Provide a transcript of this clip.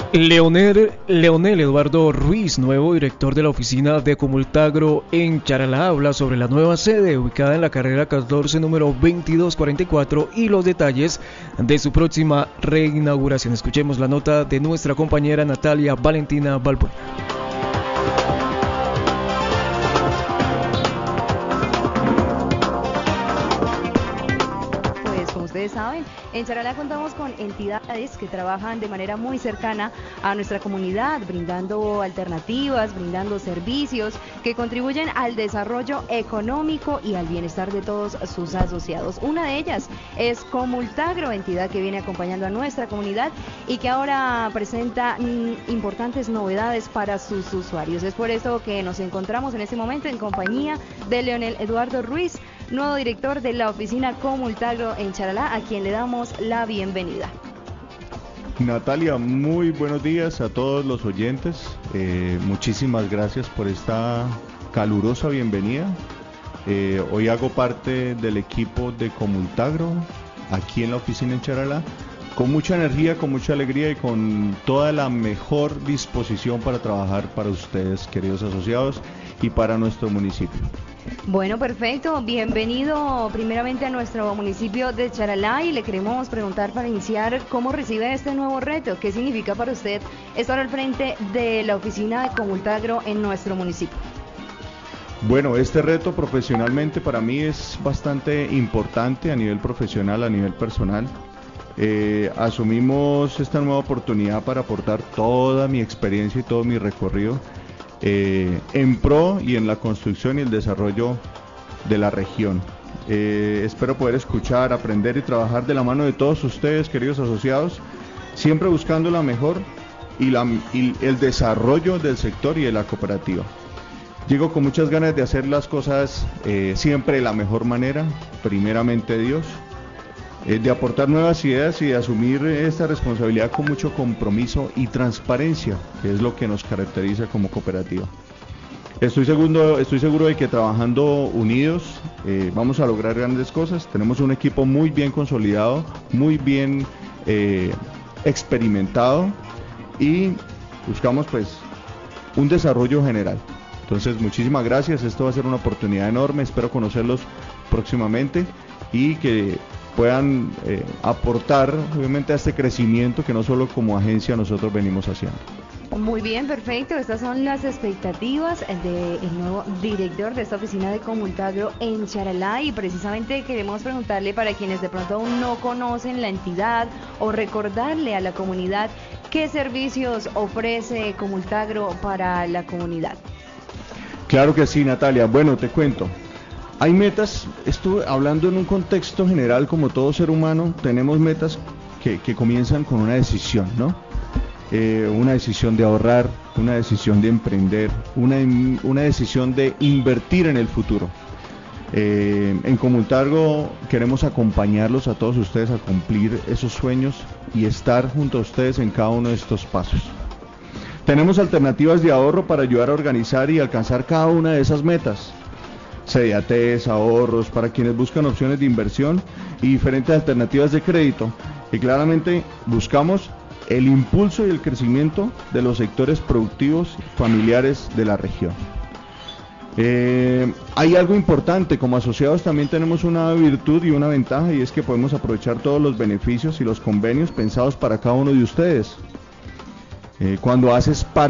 Leonel Eduardo Ruiz, nuevo director de la oficina de Comultagro en Charalá, habla sobre la nueva sede ubicada en la carrera 14, número 2244 y los detalles de su próxima reinauguración. Escuchemos la nota de nuestra compañera Natalia Valentina Balbuena. Ustedes saben, en Charalá contamos con entidades que trabajan de manera muy cercana a nuestra comunidad, brindando alternativas, brindando servicios que contribuyen al desarrollo económico y al bienestar de todos sus asociados. Una de ellas es Comultagro, entidad que viene acompañando a nuestra comunidad y que ahora presenta importantes novedades para sus usuarios. Es por eso que nos encontramos en este momento en compañía de Leonel Eduardo Ruiz, nuevo director de la oficina Comultagro en Charalá, a quien le damos la bienvenida. Natalia, muy buenos días a todos los oyentes. Muchísimas gracias por esta calurosa bienvenida. Hoy hago parte del equipo de Comultagro aquí en la oficina en Charalá, con mucha energía, con mucha alegría y con toda la mejor disposición para trabajar para ustedes, queridos asociados, y para nuestro municipio. Bueno, perfecto. Bienvenido primeramente a nuestro municipio de Charalá y le queremos preguntar para iniciar cómo recibe este nuevo reto, qué significa para usted estar al frente de la oficina de Comultagro en nuestro municipio. Bueno, este reto profesionalmente para mí es bastante importante a nivel profesional, a nivel personal. Asumimos esta nueva oportunidad para aportar toda mi experiencia y todo mi recorrido en pro y en la construcción y el desarrollo de la región. Espero poder escuchar, aprender y trabajar de la mano de todos ustedes, queridos asociados, siempre buscando la mejor y el desarrollo del sector y de la cooperativa. Llego con muchas ganas de hacer las cosas siempre de la mejor manera, primeramente Dios, de aportar nuevas ideas y de asumir esta responsabilidad con mucho compromiso y transparencia, que es lo que nos caracteriza como cooperativa. Estoy seguro de que trabajando unidos vamos a lograr grandes cosas. Tenemos un equipo muy bien consolidado, muy bien experimentado y buscamos pues un desarrollo general. Entonces, muchísimas gracias. Esto va a ser una oportunidad enorme. Espero conocerlos próximamente y que puedan aportar obviamente a este crecimiento que no solo como agencia nosotros venimos haciendo. Muy bien, perfecto. Estas son las expectativas del nuevo director de esta oficina de Comultagro en Charalá y precisamente queremos preguntarle para quienes de pronto aún no conocen la entidad o recordarle a la comunidad qué servicios ofrece Comultagro para la comunidad. Claro que sí, Natalia. Bueno, te cuento. Hay metas, estuve hablando en un contexto general, como todo ser humano, tenemos metas que comienzan con una decisión, ¿no? Una decisión de ahorrar, una decisión de emprender, una decisión de invertir en el futuro. En Comultagro queremos acompañarlos a todos ustedes a cumplir esos sueños y estar junto a ustedes en cada uno de estos pasos. Tenemos alternativas de ahorro para ayudar a organizar y alcanzar cada una de esas metas. CDATs, ahorros, para quienes buscan opciones de inversión y diferentes alternativas de crédito. Y claramente buscamos el impulso y el crecimiento de los sectores productivos familiares de la región. Hay algo importante, como asociados también tenemos una virtud y una ventaja, y es que podemos aprovechar todos los beneficios y los convenios pensados para cada uno de ustedes. Cuando haces parte